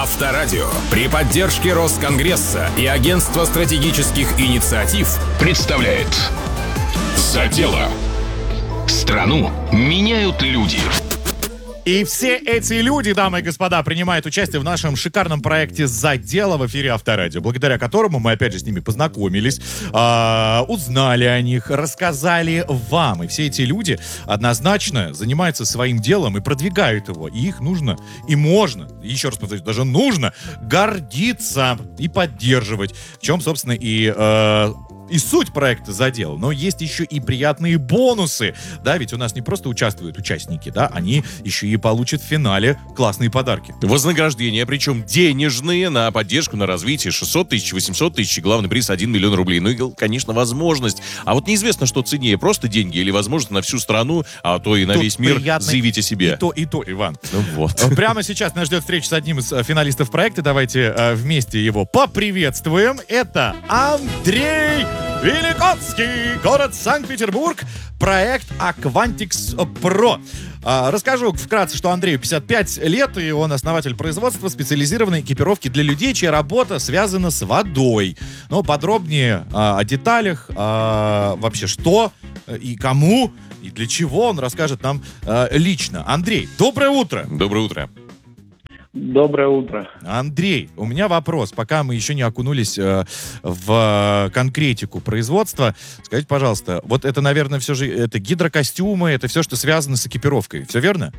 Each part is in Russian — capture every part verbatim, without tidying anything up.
Авторадио при поддержке Росконгресса и Агентства стратегических инициатив представляет «За дело». Страну меняют люди. И все эти люди, дамы и господа, принимают участие в нашем шикарном проекте «За дело» в эфире Авторадио, благодаря которому мы, опять же, с ними познакомились, э, узнали о них, рассказали вам. И все эти люди однозначно занимаются своим делом и продвигают его. И их нужно и можно, еще раз повторюсь, даже нужно гордиться и поддерживать. В чем, собственно, и... Э, И суть проекта «За дело», но есть еще и приятные бонусы, да, ведь у нас не просто участвуют участники, да, они еще и получат в финале классные подарки. Вознаграждения, причем денежные, на поддержку, на развитие шестьсот тысяч, восемьсот тысяч, главный приз один миллион рублей. Ну и, конечно, возможность. А вот неизвестно, что ценнее, просто деньги или возможность на всю страну, а то и на Тут весь мир приятно заявить о себе. И то, и то, Иван. Ну вот. Прямо сейчас нас ждет встреча с одним из финалистов проекта. Давайте э, вместе его поприветствуем. Это Андрей Великоцкий, город Санкт-Петербург, проект Aquantix Pro. А, расскажу вкратце, что Андрею пятьдесят пять лет, и он основатель производства специализированной экипировки для людей, чья работа связана с водой. Но подробнее а, о деталях, а, вообще что и кому, и для чего он расскажет нам а, лично. Андрей, доброе утро! Доброе утро. Доброе утро. Андрей, у меня вопрос, пока мы еще не окунулись э, в конкретику производства. Скажите, пожалуйста, вот это, наверное, все же это гидрокостюмы, это все, что связано с экипировкой, все верно?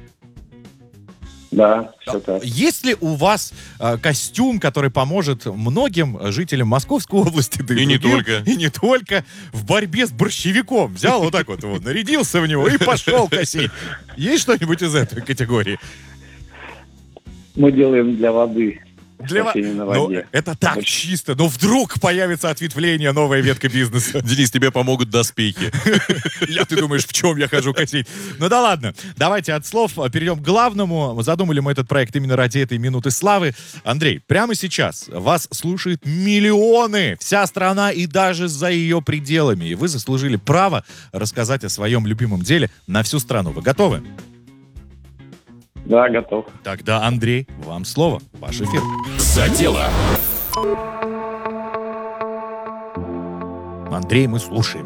Да, все так. Есть ли у вас э, костюм, который поможет многим жителям Московской области, да и, И не другим, только. и не только, в борьбе с борщевиком? Взял вот так вот его, нарядился в него и пошел косить. Есть что-нибудь из этой категории? Мы делаем для воды. Для ва- спасение на Ну, воде. это так Очень. чисто, но вдруг появится ответвление, новая ветка бизнеса. Денис, тебе помогут доспехи. Я, ты думаешь, в чем я хожу косить? Ну да ладно, давайте от слов перейдем к главному. Задумали мы этот проект именно ради этой минуты славы. Андрей, прямо сейчас вас слушают миллионы, вся страна и даже за ее пределами. И вы заслужили право рассказать о своем любимом деле на всю страну. Вы готовы? Да, готов. Тогда, Андрей, вам слово. Ваш эфир. «За дело». Андрей, мы слушаем.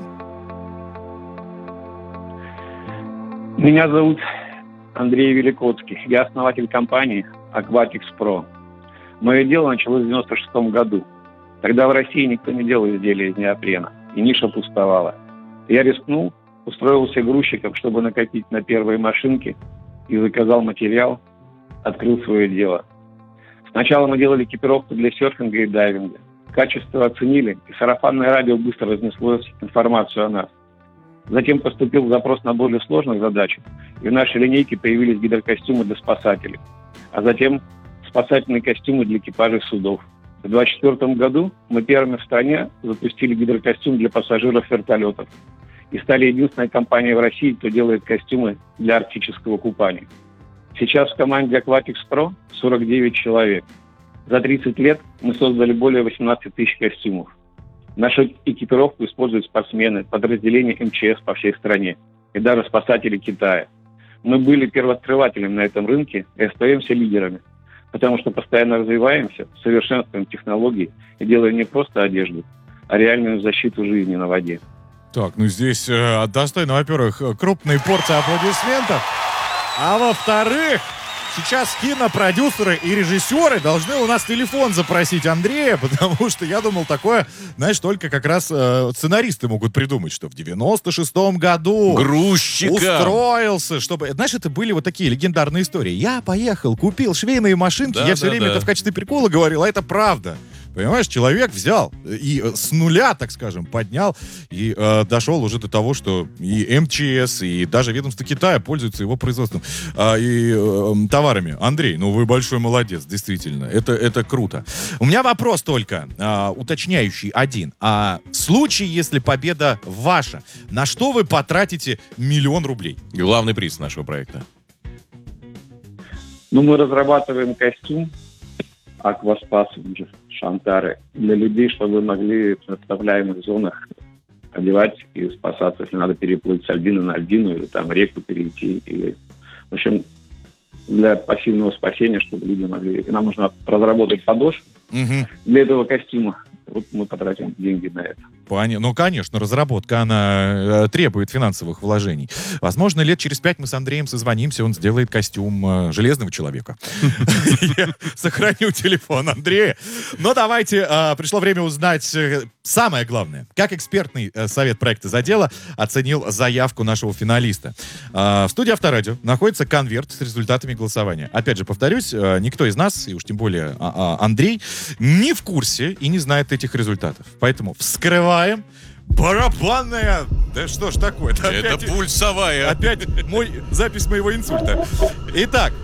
Меня зовут Андрей Великоцкий. Я основатель компании Aquantix Pro. Мое дело началось в девяносто шестом году. Тогда в России никто не делал изделия из неопрена, и ниша пустовала. Я рискнул, устроился грузчиком, чтобы накопить на первые машинки, и заказал материал, открыл свое дело. Сначала мы делали экипировку для серфинга и дайвинга. Качество оценили, и сарафанное радио быстро разнесло информацию о нас. Затем поступил запрос на более сложные задачи, и в нашей линейке появились гидрокостюмы для спасателей, а затем спасательные костюмы для экипажей судов. В двадцать четвёртом году мы первыми в стране запустили гидрокостюм для пассажиров вертолетов и стали единственной компанией в России, кто делает костюмы для арктического купания. Сейчас в команде Aquantix Pro сорок девять человек. За тридцать лет мы создали более восемнадцать тысяч костюмов. Нашу экипировку используют спортсмены, подразделения эм че эс по всей стране и даже спасатели Китая. Мы были первооткрывателем на этом рынке и остаемся лидерами, потому что постоянно развиваемся, совершенствуем технологии и делаем не просто одежду, а реальную защиту жизни на воде. Так, ну здесь э, достойно, во-первых, крупные порции аплодисментов, а во-вторых, сейчас кинопродюсеры и режиссеры должны у нас телефон запросить Андрея, потому что я думал, такое, знаешь, только как раз э, сценаристы могут придумать, что в девяносто шестом году Грузчика. устроился, чтобы... Знаешь, это были вот такие легендарные истории. Я поехал, купил швейные машинки, Да, я все да, время да. это в качестве прикола говорил, а это правда. Понимаешь, человек взял и э, с нуля, так скажем, поднял и э, дошел уже до того, что и эм че эс, и даже ведомство Китая пользуются его производством э, и э, товарами. Андрей, ну вы большой молодец, действительно. Это, это круто. У меня вопрос только, э, уточняющий один. А в случае, если победа ваша, на что вы потратите миллион рублей? Главный приз нашего проекта. Ну, мы разрабатываем костюм Акваспас, Шантары, для людей, чтобы могли в подставляемых зонах одевать и спасаться, если надо переплыть с альбины на альбину, или там реку перейти, или, в общем, для пассивного спасения, чтобы люди могли... Нам нужно разработать подошву Мгм. для этого костюма. Вот мы потратим деньги на это. Поня- Ну, конечно, разработка, она э, требует финансовых вложений. Возможно, лет через пять мы с Андреем созвонимся, он сделает костюм э, железного человека. Я сохраню телефон Андрея. Но давайте, э, пришло время узнать э, самое главное. Как экспертный э, совет проекта «Задела» оценил заявку нашего финалиста. Э, В студии Авторадио находится конверт с результатами голосования. Опять же, повторюсь, э, никто из нас, и уж тем более а, а, Андрей, не в курсе и не знает этих результатов. Поэтому вскрываем барабанная... Да что ж такое? Это пульсовая. Опять мой, запись моего инсульта. Итак,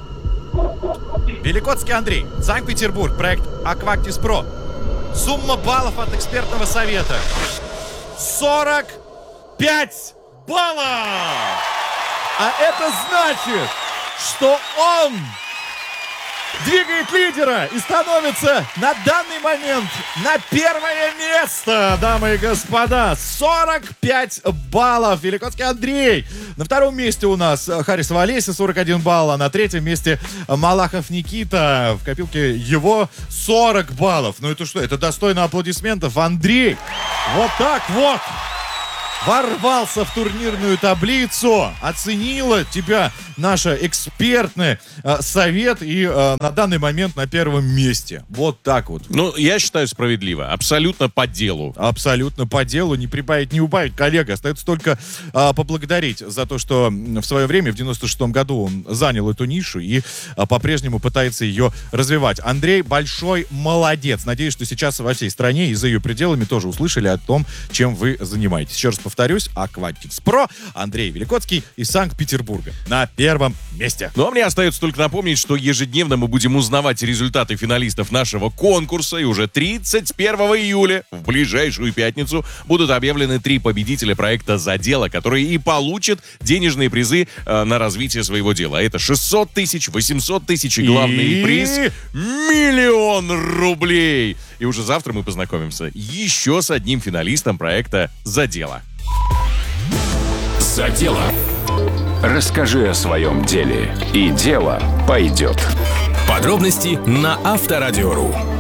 Великотский Андрей, Санкт-Петербург, проект Aquactis Pro. Сумма баллов от экспертного совета сорок пять баллов! А это значит, что он двигает лидера и становится на данный момент на первое место, дамы и господа. сорок пять баллов. Великотский Андрей. На втором месте у нас Харисова Олеся, сорок один балл. А на третьем месте Малахов Никита. В копилке его сорок баллов. Ну это что? Это достойно аплодисментов. Андрей, вот так вот ворвался в турнирную таблицу, оценила тебя наша экспертный э, совет и э, на данный момент на первом месте. Вот так вот. Ну, я считаю справедливо. Абсолютно по делу. Абсолютно по делу, не прибавить, не убавить. Коллега, остается только э, поблагодарить за то, что в свое время, в девяносто шестом году, он занял эту нишу и э, по-прежнему пытается ее развивать. Андрей большой молодец. Надеюсь, что сейчас во всей стране и за ее пределами тоже услышали о том, чем вы занимаетесь. Еще раз повторюсь, Aquactis Pro, Андрей Великотский из Санкт-Петербурга на первом месте. Ну, а мне остается только напомнить, что ежедневно мы будем узнавать результаты финалистов нашего конкурса, и уже тридцать первого июля, в ближайшую пятницу, будут объявлены три победителя проекта «Задела», которые и получат денежные призы э, на развитие своего дела. Это шестьсот тысяч, восемьсот тысяч и главный И- приз — миллион рублей. И уже завтра мы познакомимся еще с одним финалистом проекта «Задела». Задела. Расскажи о своем деле, и дело пойдет. Подробности на Авторадио.ру.